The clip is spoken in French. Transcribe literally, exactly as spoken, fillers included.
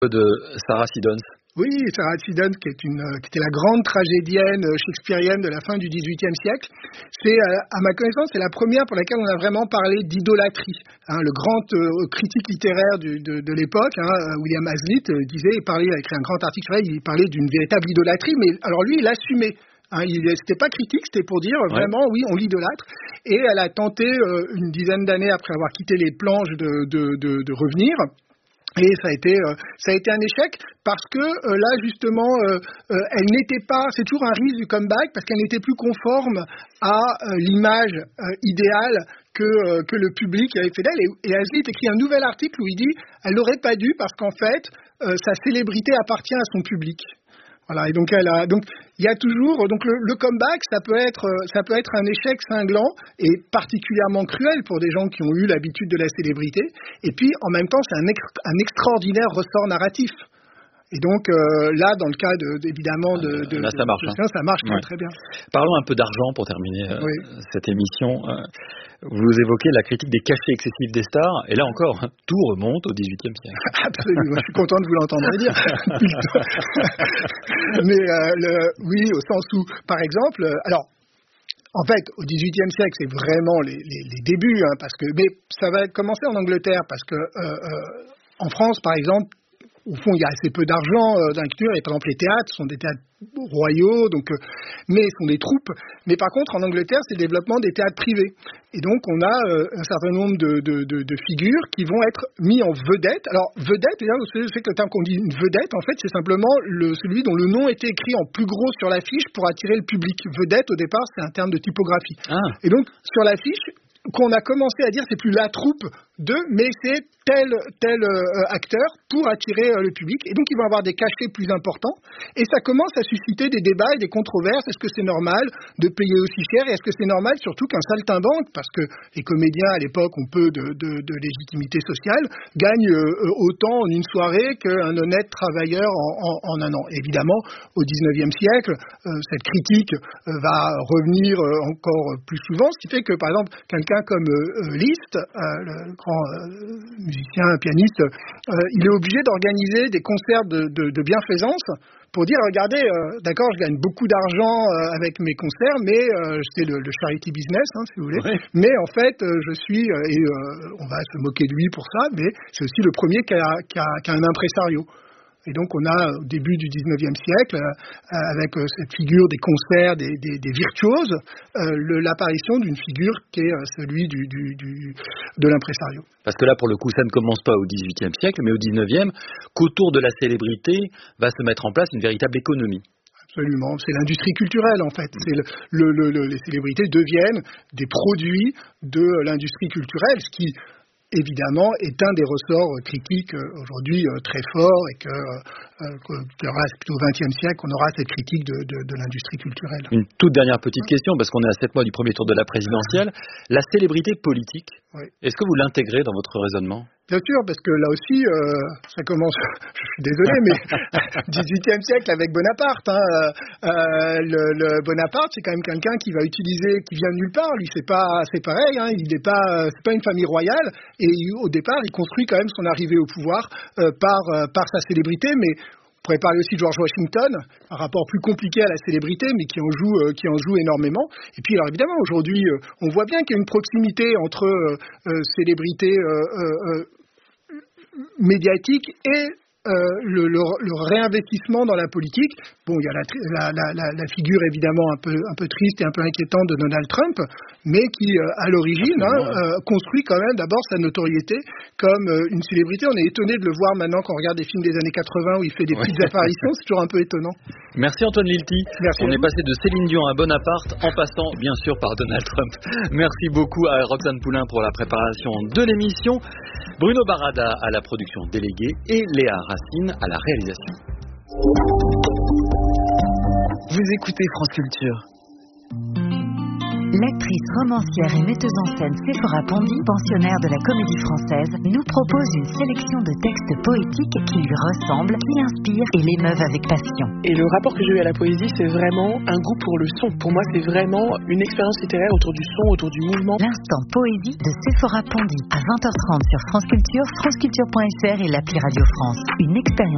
de Sarah Siddons. Oui, Sarah Siddons, qui, est une, qui était la grande tragédienne shakespearienne de la fin du dix-huitième siècle. C'est, à ma connaissance, c'est la première pour laquelle on a vraiment parlé d'idolâtrie. Hein, le grand euh, critique littéraire du, de, de l'époque, hein, William Hazlitt, euh, disait, il parlait, il a écrit un grand article sur elle, il parlait d'une véritable idolâtrie, mais alors lui, il assumait. Hein, il, c'était pas critique, c'était pour dire ouais. vraiment, oui, on l'idolâtre. Et elle a tenté, euh, une dizaine d'années après avoir quitté les planches, de, de, de, de revenir. Et ça a été, euh, ça a été un échec parce que euh, là justement, euh, euh, elle n'était pas. C'est toujours un risque du comeback parce qu'elle n'était plus conforme à euh, l'image euh, idéale que euh, que le public avait fait d'elle. Et, et Hazlitt écrit un nouvel article où il dit, elle n'aurait pas dû parce qu'en fait, euh, sa célébrité appartient à son public. Voilà, et donc elle a, donc il y a toujours, donc le, le comeback, ça peut être, ça peut être un échec cinglant et particulièrement cruel pour des gens qui ont eu l'habitude de la célébrité. Et puis en même temps, c'est un, ex, un extraordinaire ressort narratif. Et donc euh, là, dans le cas de, évidemment de, de, là, ça marche, de, de, hein. ça marche ouais. très bien. Parlons un peu d'argent pour terminer euh, oui. cette émission. Euh, vous évoquez la critique des cachets excessifs des stars, et là encore, tout remonte au dix-huitième siècle. Absolument, je suis content de vous l'entendre dire. Mais euh, le, oui, au sens où, par exemple, alors. En fait, au dix-huitième siècle, c'est vraiment les, les, les débuts, hein, parce que, mais ça va commencer en Angleterre, parce que euh, euh, en France, par exemple, au fond, il y a assez peu d'argent euh, dans la culture, et par exemple, les théâtres sont des théâtres royaux, donc, euh, mais sont des troupes. Mais par contre, en Angleterre, c'est le développement des théâtres privés. Et donc, on a euh, un certain nombre de, de, de, de figures qui vont être mis en vedette. Alors, vedette, vous savez que le terme qu'on dit une vedette, en fait, c'est simplement le, celui dont le nom était écrit en plus gros sur l'affiche pour attirer le public. Vedette, au départ, c'est un terme de typographie. Ah. Et donc, sur l'affiche, qu'on a commencé à dire, c'est plus la troupe de, mais c'est tel tel euh, acteur pour attirer euh, le public. Et donc, ils vont avoir des cachets plus importants. Et ça commence à susciter des débats et des controverses. Est-ce que c'est normal de payer aussi cher? Et est-ce que c'est normal, surtout, qu'un saltimbanque, parce que les comédiens, à l'époque, ont peu de, de, de légitimité sociale, gagnent euh, autant en une soirée qu'un honnête travailleur en, en, en un an? Et évidemment, au dix-neuvième siècle, euh, cette critique euh, va revenir euh, encore plus souvent, ce qui fait que, par exemple, quelqu'un comme euh, Liszt, euh, le grand euh, musicien, pianiste, euh, il est obligé d'organiser des concerts de, de, de bienfaisance pour dire, regardez, euh, d'accord, je gagne beaucoup d'argent euh, avec mes concerts, mais euh, c'est le, le charity business, hein, si vous voulez. Oui. Mais en fait, euh, je suis, euh, et euh, on va se moquer de lui pour ça, mais c'est aussi le premier qui a, qui a, qui a un impresario. Et donc, on a, au début du dix-neuvième siècle, euh, avec euh, cette figure des concerts, des, des, des virtuoses, euh, le, l'apparition d'une figure qui est euh, celui du, du, du, de l'impresario. Parce que là, pour le coup, ça ne commence pas au dix-huitième siècle, mais au dix-neuvième, qu'autour de la célébrité va se mettre en place une véritable économie. Absolument, c'est l'industrie culturelle en fait. C'est le, le, le, les célébrités deviennent des produits de l'industrie culturelle, ce qui évidemment, est un des ressorts euh, critiques euh, aujourd'hui euh, très forts et que, euh, que, qu'il y aura plutôt au vingtième siècle, on aura cette critique de, de, de l'industrie culturelle. Une toute dernière petite question, parce qu'on est à sept mois du premier tour de la présidentielle. La célébrité politique, oui. Est-ce que vous l'intégrez dans votre raisonnement ? Bien sûr, parce que là aussi, euh, ça commence, je suis désolé, mais dix-huitième siècle avec Bonaparte. Hein, euh, le, le Bonaparte, c'est quand même quelqu'un qui va utiliser, qui vient de nulle part. Lui, c'est pas, c'est pareil. Hein, il n'est pas, c'est pas une famille royale. Et au départ, il construit quand même son arrivée au pouvoir euh, par euh, par sa célébrité, mais on pourrait parler aussi de George Washington, un rapport plus compliqué à la célébrité, mais qui en joue, euh, qui en joue énormément. Et puis, alors évidemment, aujourd'hui, euh, on voit bien qu'il y a une proximité entre euh, euh, célébrité euh, euh, médiatique et euh, le, le, le réinvestissement dans la politique. Bon, il y a la, la, la, la figure évidemment un peu, un peu triste et un peu inquiétante de Donald Trump, mais qui, euh, à l'origine, hein, euh, construit quand même d'abord sa notoriété comme euh, une célébrité. On est étonné de le voir maintenant quand on regarde des films des années quatre-vingts où il fait des petites apparitions. C'est toujours un peu étonnant. Merci Antoine Lilti. Merci. On est passé de Céline Dion à Bonaparte en passant bien sûr par Donald Trump. Merci beaucoup à Roxane Poulain pour la préparation de l'émission, Bruno Barada à la production déléguée et Léa Racine à la réalisation. Vous écoutez France Culture. L'actrice, romancière et metteuse en scène Séphora Pondy, pensionnaire de la Comédie Française, nous propose une sélection de textes poétiques qui lui ressemblent, qui l'inspirent et l'émeuvent avec passion. Et le rapport que j'ai eu à la poésie, c'est vraiment un goût pour le son. Pour moi, c'est vraiment une expérience littéraire autour du son, autour du mouvement. L'instant poésie de Séphora Pondy à vingt heures trente sur France Culture, franceculture point f r et l'appli Radio France. Une expérience